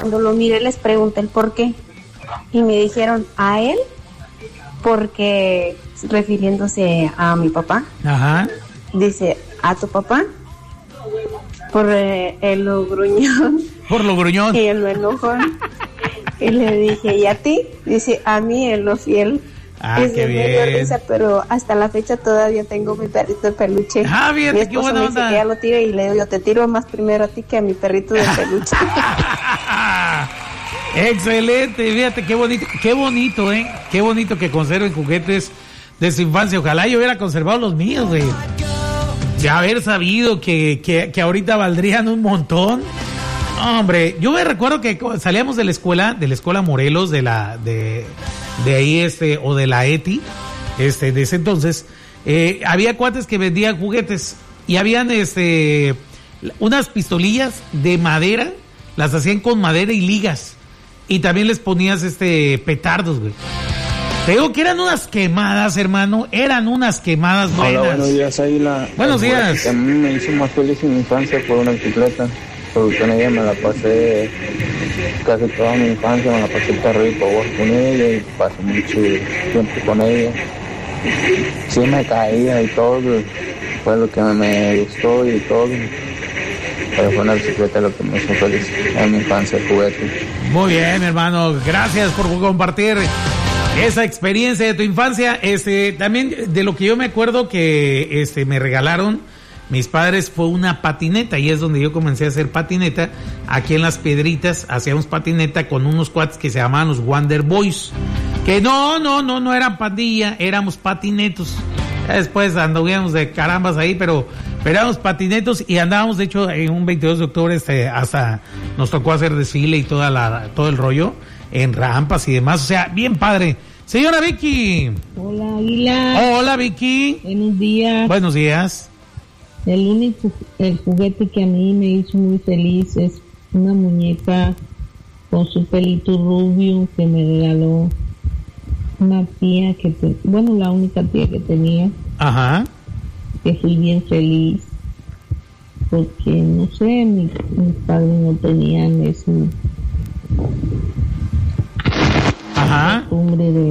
cuando lo miré les pregunté el por qué. Y me dijeron, ¿a él? Porque, refiriéndose a mi papá. Ajá. Dice, ¿a tu papá? Por el gruñón. Por lo gruñón. Y el enojón. Y le dije, ¿y a ti? Dice, a mí el lo fiel. Qué bien. Me dio risa, pero hasta la fecha todavía tengo mi perrito de peluche. Bien, mi esposo me dice que ya lo tire y le digo, yo te tiro más primero a ti que a mi perrito de peluche. Excelente, fíjate qué bonito, qué bonito que conserven juguetes de su infancia. Ojalá yo hubiera conservado los míos, güey. De haber sabido que ahorita valdrían un montón. Hombre, yo me recuerdo que salíamos de la escuela Morelos, de ahí o de la ETI, de ese entonces, había cuates que vendían juguetes y habían unas pistolillas de madera, las hacían con madera y ligas, y también les ponías petardos, güey. Te digo que eran unas quemadas, hermano, eran unas quemadas buenas. Hola, buenos días, Águila. Buenos días. A mí me hizo más feliz en mi infancia por una bicicleta, porque con ella me la pasé casi toda mi infancia, me la pasé perro y favor con ella y pasé mucho tiempo con ella. Sí me caía y todo, fue lo que me gustó y todo, pero fue una bicicleta lo que me hizo feliz en mi infancia, el juguete. Muy bien, hermano, gracias por compartir esa experiencia de tu infancia. También de lo que yo me acuerdo que me regalaron mis padres fue una patineta, y es donde yo comencé a hacer patineta. Aquí en Las Piedritas hacíamos patineta con unos cuates que se llamaban los Wonder Boys, que no eran pandilla, éramos patinetos. Después andábamos de carambas ahí, pero éramos patinetos y andábamos, de hecho, en un 22 de octubre hasta nos tocó hacer desfile y todo el rollo en rampas y demás, o sea, bien padre. Señora Vicky. Hola, Águila. Hola, Vicky. Buenos días. Buenos días. El juguete que a mí me hizo muy feliz es una muñeca con su pelito rubio que me regaló una tía la única tía que tenía. Ajá. Que fui bien feliz porque, no sé, mis padres no tenían esa costumbre de